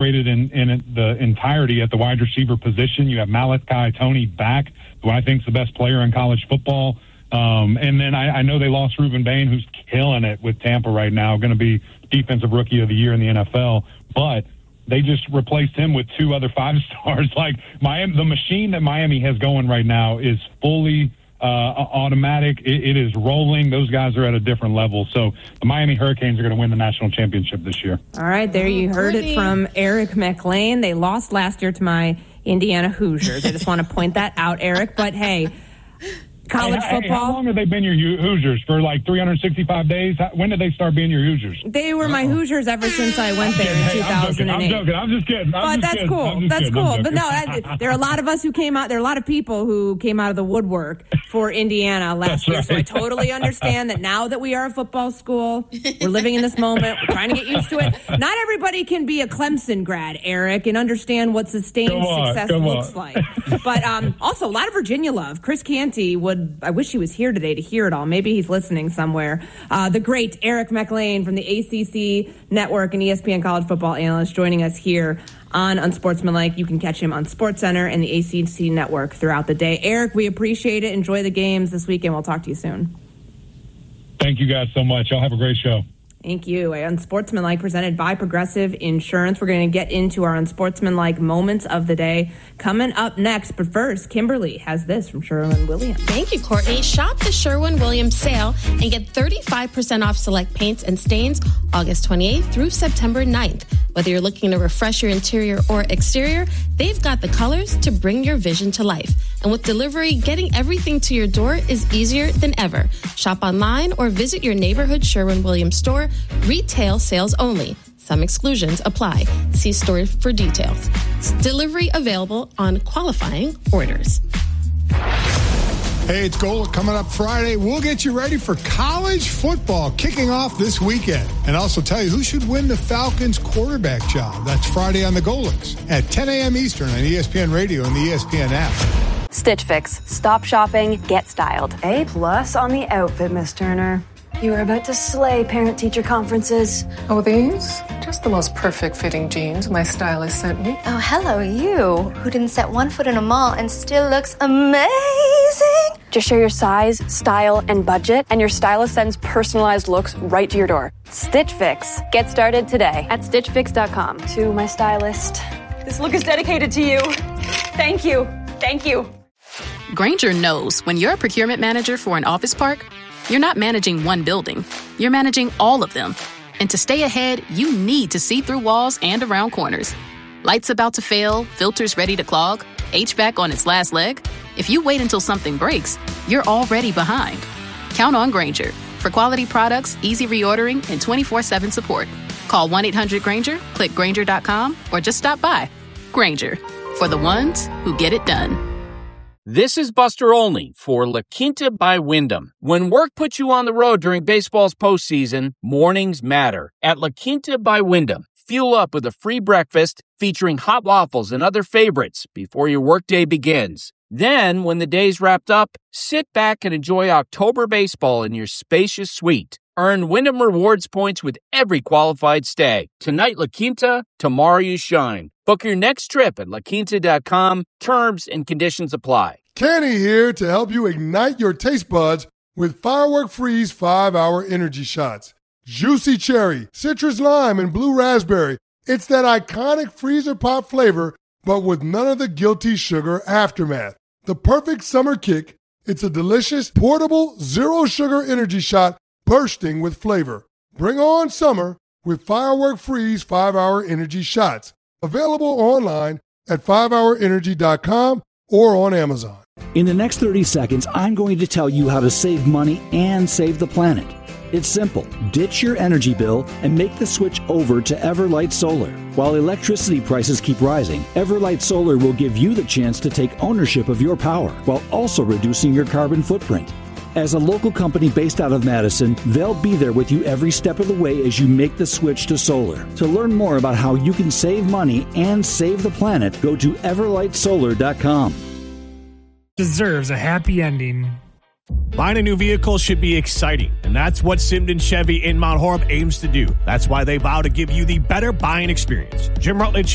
upgraded in the entirety at the wide receiver position. You have Malachi Toney back, who I think is the best player in college football. And then I know they lost Reuben Bain, who's killing it with Tampa right now, going to be defensive rookie of the year in the NFL. But they just replaced him with two other 5-stars. Like Miami, the machine that Miami has going right now is fully automatic. It is rolling. Those guys are at a different level. So the Miami Hurricanes are going to win the national championship this year. All right, there you heard it from Eric McLean. They lost last year to my Indiana Hoosiers. I just want to point that out, Eric. But hey, college football. How long have they been your Hoosiers? For like 365 days? When did they start being your Hoosiers? They were my Hoosiers ever since I went there in 2008. I'm joking. I'm just kidding. But that's cool. That's cool. But no, there are a lot of us who came out. There are a lot of people who came out of the woodwork for Indiana last year. So I totally understand that now that we are a football school, we're living in this moment. We're trying to get used to it. Not everybody can be a Clemson grad, Eric, and understand what sustained success looks like. But also a lot of Virginia love. Chris Canty I wish he was here today to hear it all. Maybe he's listening somewhere. The great Eric McLean from the ACC Network and ESPN college football analyst joining us here on Unsportsmanlike. You can catch him on SportsCenter and the ACC Network throughout the day. Eric, we appreciate it. Enjoy the games this weekend. We'll talk to you soon. Thank you guys so much. Y'all have a great show. Thank you. Unsportsmanlike, presented by Progressive Insurance. We're going to get into our unsportsmanlike moments of the day coming up next. But first, Kimberly has this from Sherwin-Williams. Thank you, Courtney. Shop the Sherwin-Williams sale and get 35% off select paints and stains August 28th through September 9th. Whether you're looking to refresh your interior or exterior, they've got the colors to bring your vision to life. And with delivery, getting everything to your door is easier than ever. Shop online or visit your neighborhood Sherwin-Williams store. Retail sales only. Some exclusions apply. See store for details. Delivery available on qualifying orders. Hey, it's Golic coming up Friday. We'll get you ready for college football kicking off this weekend. And also tell you who should win the Falcons quarterback job. That's Friday on the Golics at 10 a.m. Eastern on ESPN Radio and the ESPN app. Stitch Fix. Stop shopping, get styled. A+ on the outfit, Miss Turner. You are about to slay parent-teacher conferences. Oh, these? Just the most perfect fitting jeans my stylist sent me. Oh, hello, you, who didn't set one foot in a mall and still looks amazing. Just share your size, style, and budget, and your stylist sends personalized looks right to your door. Stitch Fix. Get started today at StitchFix.com. To my stylist. This look is dedicated to you. Thank you. Thank you. Grainger knows when you're a procurement manager for an office park, you're not managing one building. You're managing all of them. And to stay ahead, you need to see through walls and around corners. Lights about to fail, filters ready to clog, HVAC on its last leg. If you wait until something breaks, you're already behind. Count on Grainger for quality products, easy reordering, and 24/7 support. Call 1-800-GRAINGER, click Grainger.com, or just stop by. Grainger, for the ones who get it done. This is Buster Olney for La Quinta by Wyndham. When work puts you on the road during baseball's postseason, mornings matter. At La Quinta by Wyndham, fuel up with a free breakfast featuring hot waffles and other favorites before your workday begins. Then, when the day's wrapped up, sit back and enjoy October baseball in your spacious suite. Earn Wyndham Rewards points with every qualified stay. Tonight, La Quinta, tomorrow you shine. Book your next trip at LaQuinta.com. Terms and conditions apply. Kenny here to help you ignite your taste buds with Firework Freeze 5-Hour Energy Shots. Juicy cherry, citrus lime, and blue raspberry. It's that iconic freezer pop flavor, but with none of the guilty sugar aftermath. The perfect summer kick. It's a delicious, portable, zero-sugar energy shot bursting with flavor. Bring on summer with Firework Freeze 5-Hour Energy Shots. Available online at 5hourenergy.com or on Amazon. In the next 30 seconds, I'm going to tell you how to save money and save the planet. It's simple. Ditch your energy bill and make the switch over to Everlight Solar. While electricity prices keep rising, Everlight Solar will give you the chance to take ownership of your power while also reducing your carbon footprint. As a local company based out of Madison, they'll be there with you every step of the way as you make the switch to solar. To learn more about how you can save money and save the planet, go to everlightsolar.com. Deserves a happy ending. Buying a new vehicle should be exciting, and that's what Simden Chevy in Mount Horeb aims to do. That's why they vow to give you the better buying experience. Jim Rutledge